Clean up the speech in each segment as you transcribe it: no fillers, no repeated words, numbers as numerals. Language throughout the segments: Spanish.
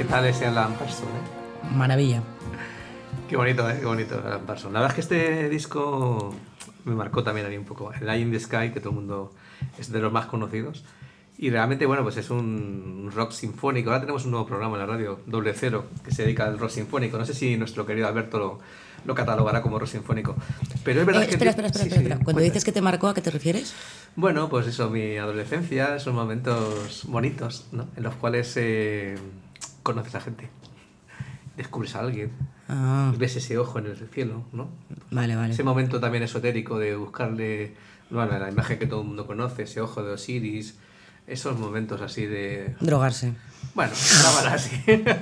tal ese Alan Parsons, ¿eh? Maravilla. Qué bonito, ¿eh? Qué bonito Alan Parsons. La verdad es que este disco me marcó también a mí un poco. El Eye in the Sky, que todo el mundo es de los más conocidos. Y realmente, bueno, pues es un rock sinfónico. Ahora tenemos un nuevo programa en la radio, Doble Cero, que se dedica al rock sinfónico. No sé si nuestro querido Alberto lo catalogará como rock sinfónico. Pero es verdad que... Espera. Cuando dices que te marcó, ¿a qué te refieres? Bueno, pues eso, mi adolescencia, esos momentos bonitos, ¿no? En los cuales conoces a gente, descubres a alguien, y ves ese ojo en el cielo, ¿no? Vale. Ese momento también esotérico de buscarle, bueno, la imagen que todo el mundo conoce, ese ojo de Osiris, esos momentos así de... Drogarse. Bueno, cámara así.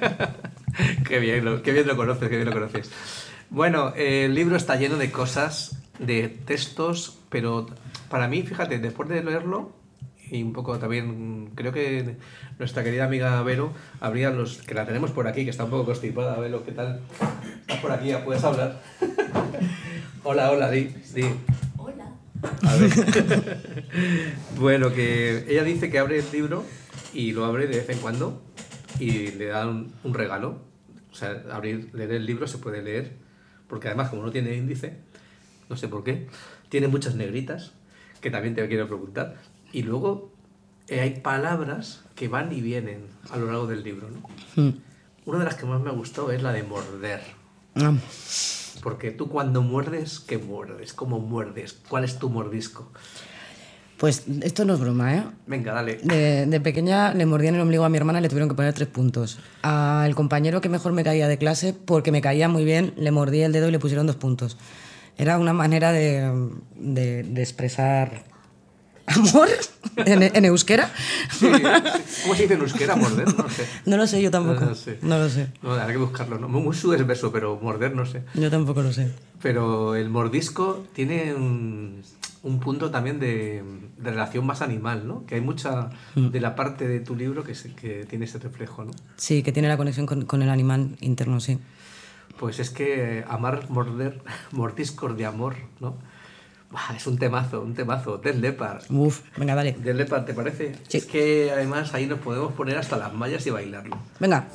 Qué bien lo conoces. Bueno, el libro está lleno de cosas, de textos, pero para mí, fíjate, después de leerlo, y un poco también, creo que nuestra querida amiga Vero, habría los que la tenemos por aquí, que está un poco constipada. Vero, ¿qué tal? ¿Estás por aquí? ¿Puedes hablar? Hola, di. Hola. A ver. Bueno, que ella dice que abre el libro y lo abre de vez en cuando y le dan un regalo. O sea, leer el libro se puede leer, porque además, como no tiene índice, no sé por qué, tiene muchas negritas, que también te quiero preguntar. Y luego hay palabras que van y vienen a lo largo del libro, ¿no? Una de las que más me gustó es la de morder. Porque tú cuando muerdes, ¿qué muerdes? ¿Cómo muerdes? ¿Cuál es tu mordisco? Pues esto no es broma, ¿eh? Venga, dale. De pequeña le mordían el ombligo a mi hermana y le tuvieron que poner 3 puntos. Al compañero que mejor me caía de clase, porque me caía muy bien, le mordí el dedo y le pusieron 2 puntos. Era una manera de expresar amor en euskera. Sí. ¿Cómo se dice en euskera? Morder, no sé. No lo sé, yo tampoco. No lo sé. No, hay que buscarlo, ¿no? Musu es verso, pero morder no sé. Yo tampoco lo sé. Pero el mordisco tiene un punto también de relación más animal, ¿no? Que hay mucha de la parte de tu libro que tiene ese reflejo, ¿no? Sí, que tiene la conexión con el animal interno, sí. Pues es que amar, morder, mordiscos de amor, ¿no? Es un temazo. Def Leppard. Uf, venga, dale. Def Leppard, ¿te parece? Sí. Es que además ahí nos podemos poner hasta las mallas y bailarlo. Venga.